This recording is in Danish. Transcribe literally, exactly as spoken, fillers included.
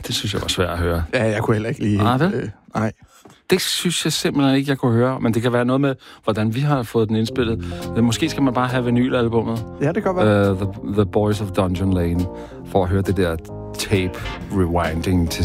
Det synes jeg var svært at høre. Ja, jeg kunne heller ikke lige... Nej, vel? Øh, nej. Det synes jeg simpelthen ikke, jeg kunne høre. Men det kan være noget med, hvordan vi har fået den indspillet. Måske skal man bare have vinylalbummet. Ja, det kan være. Uh, the, the Boys of Dungeon Lane. For at høre det der tape rewinding til